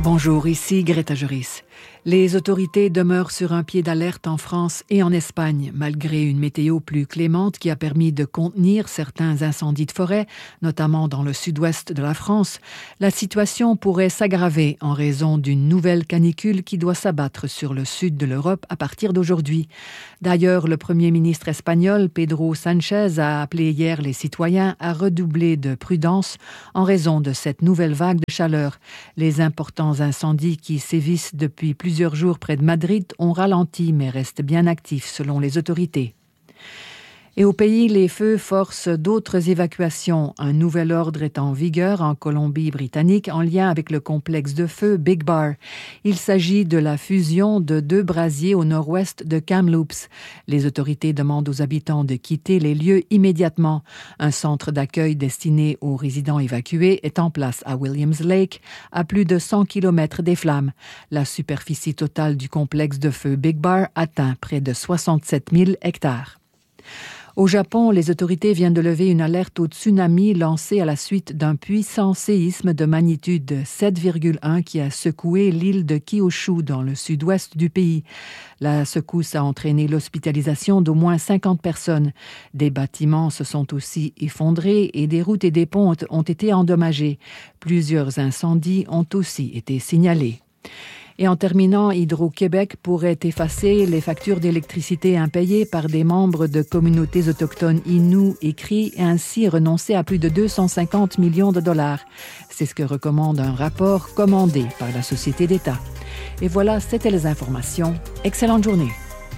Bonjour, ici Greta Joris. Les autorités demeurent sur un pied d'alerte en France et en Espagne, malgré une météo plus clémente qui a permis de contenir certains incendies de forêt, notamment dans le sud-ouest de la France. La situation pourrait s'aggraver en raison d'une nouvelle canicule qui doit s'abattre sur le sud de l'Europe à partir d'aujourd'hui. D'ailleurs, le Premier ministre espagnol, Pedro Sánchez, a appelé hier les citoyens à redoubler de prudence en raison de cette nouvelle vague de chaleur. Les importants incendies qui sévissent depuis plusieurs jours près de Madrid ont ralenti mais restent bien actifs selon les autorités. Et au pays, les feux forcent d'autres évacuations. Un nouvel ordre est en vigueur en Colombie-Britannique en lien avec le complexe de feu Big Bar. Il s'agit de la fusion de 2 brasiers au nord-ouest de Kamloops. Les autorités demandent aux habitants de quitter les lieux immédiatement. Un centre d'accueil destiné aux résidents évacués est en place à Williams Lake, à plus de 100 km des flammes. La superficie totale du complexe de feu Big Bar atteint près de 67 000 hectares. Au Japon, les autorités viennent de lever une alerte au tsunami lancée à la suite d'un puissant séisme de magnitude 7,1 qui a secoué l'île de Kyushu dans le sud-ouest du pays. La secousse a entraîné l'hospitalisation d'au moins 50 personnes. Des bâtiments se sont aussi effondrés et des routes et des ponts ont été endommagés. Plusieurs incendies ont aussi été signalés. Et en terminant, Hydro-Québec pourrait effacer les factures d'électricité impayées par des membres de communautés autochtones Innu et Cris et ainsi renoncer à plus de 250 millions de dollars. C'est ce que recommande un rapport commandé par la Société d'État. Et voilà, c'était les informations. Excellente journée.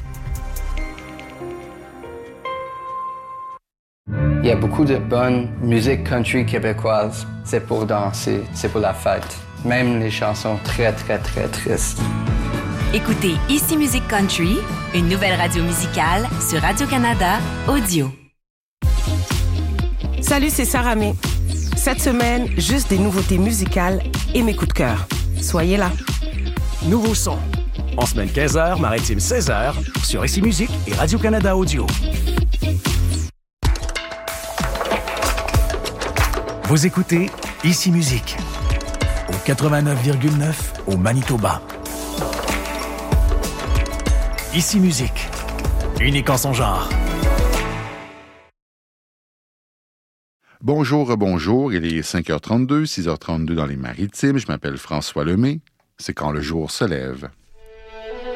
Il y a beaucoup de bonne musique country québécoise. C'est pour danser, c'est pour la fête. Même les chansons très, très, très tristes. Écoutez Ici Musique Country, une nouvelle radio musicale sur Radio-Canada Audio. Salut, c'est Sarah May. Cette semaine, juste des nouveautés musicales et mes coups de cœur. Soyez là. Nouveau son. En semaine 15h, maritime 16h, sur Ici Musique et Radio-Canada Audio. Vous écoutez Ici Musique. Au 89,9 au Manitoba. Ici Musique, unique en son genre. Bonjour, il est 5h32, 6h32 dans les Maritimes. Je m'appelle François Lemay. C'est quand le jour se lève.